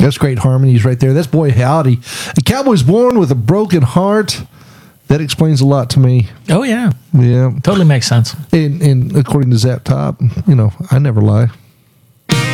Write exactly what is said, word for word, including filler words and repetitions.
That's great harmonies right there. That's Boy Howdy. A Cowboy's Born with a Broken Heart. That explains a lot to me. Oh, yeah. Yeah. Totally makes sense. And, and according to Zap Top, you know, I never lie.